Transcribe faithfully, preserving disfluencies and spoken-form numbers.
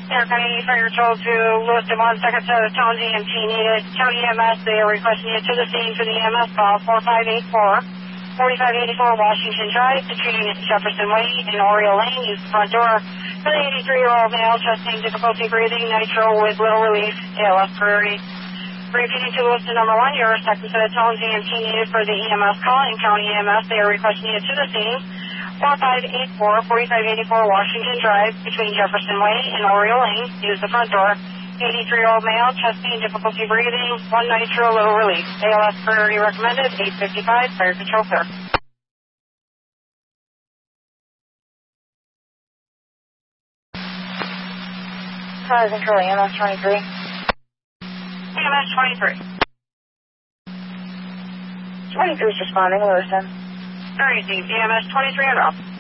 Air County Fire told to Lewiston one, second set of town E M T needed. County E M S, they are requesting you to the scene for the E M S call four five eight four, forty-five eighty-four Washington Drive, between Jefferson Way and Oriole Lane. Use the front door. For the eighty-three-year-old male, chest pain, difficulty breathing, nitro with little relief, A L S priority. Repeating to Lewiston number one, your second set of tones E M T needed for the E M S call. In County E M S, they are requesting you to the scene. four five eight four, forty-five eighty-four Washington Drive, between Jefferson Way and Oriole Lane. Use the front door. eighty-three-year-old male, chest pain, difficulty breathing, one nitro, little relief. A L S priority recommended, eight fifty-five, fire control clear. Fire control, E M S twenty-three. E M S twenty-three. twenty-three is responding, Lewiston. Very deep, E M S twenty-three and up.